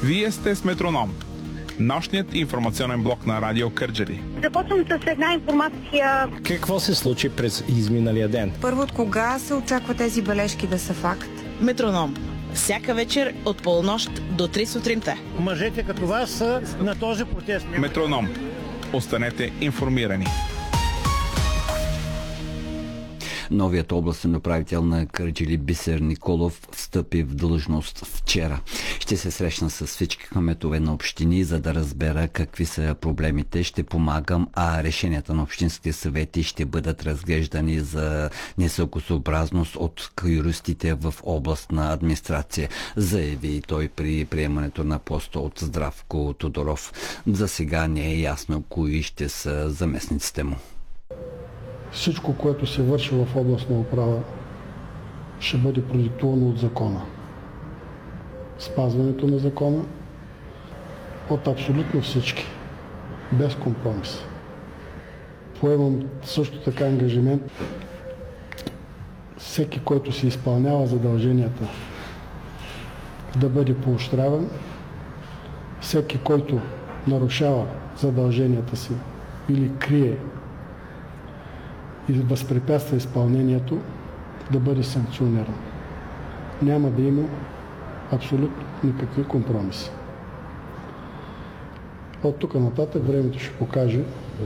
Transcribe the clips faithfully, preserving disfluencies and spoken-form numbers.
Вие сте с Метроном, нощният информационен блок на Радио Кърджали. Започвам с една информация. Какво се случи през изминалия ден? Първо, от кога се очаква тези бележки да са факт? Метроном. Всяка вечер от полунощ до три сутринта. Мъжете като вас са на този протест. Метроном. Останете информирани. Новият областен управител на Кърджали Бисер Николов встъпи в длъжност вчера. Ще се срещна с всички кметове на общини, за да разбера какви са проблемите. Ще помагам, а решенията на общинските съвети ще бъдат разглеждани за несъкосъобразност от юристите в областна администрация, заяви той при приемането на поста от Здравко Тодоров. За сега не е ясно кои ще са заместниците му. Всичко, което се върши в областна управа, ще бъде продиктувано от закона. Спазването на закона от абсолютно всички, без компромис. Поемам също така ангажимент всеки, който се изпълнява задълженията, да бъде поощряван, всеки, който нарушава задълженията си или крие и възпрепятства изпълнението, да бъде санкциониран. Няма да има абсолютно никакви компромиси. От тук нататък времето ще покаже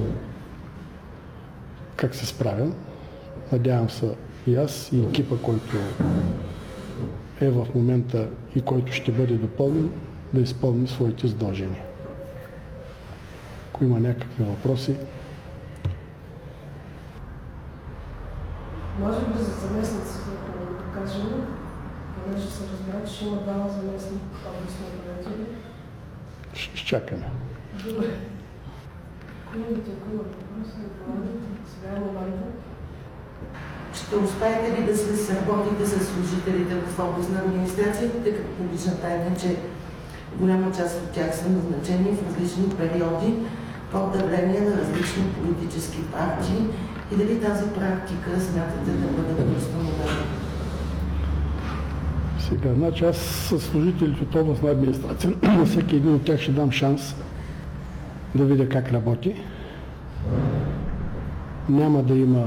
как се справям. Надявам се и аз, и екипа, който е в момента и който ще бъде допълнен, да изпълни своите задължения. Ако има някакви въпроси, може би за заместниците, ако да покажем, понеже се разбира, че има двама заместни областни управители. Ще изчакаме. Добре. Колегите, ако има въпроси, сега е момента. Ще успеете ли да се сработите с служителите в областна администрация, тъй като публична тайна, че голяма част от тях са назначени в различни периоди под давление на различни политически партии, и дали тази практика смятате да бъде възстановена? Сега, значи аз с служителите от областна администрация, на всеки един от тях ще дам шанс да видя как работи. Няма да има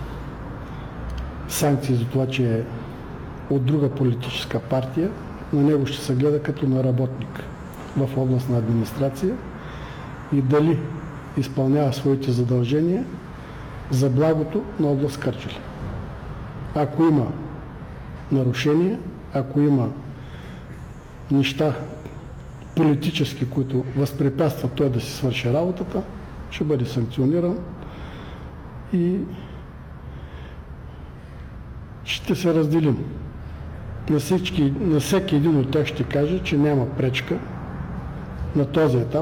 санкции за това, че е от друга политическа партия. На него ще се гледа като на работник в областна администрация и дали изпълнява своите задължения за благото на област Кърджали. Ако има нарушения, ако има неща политически, които възпрепятстват той да си свърши работата, ще бъде санкциониран и ще се разделим. На, всички, на всеки един от тях ще кажа, че няма пречка на този етап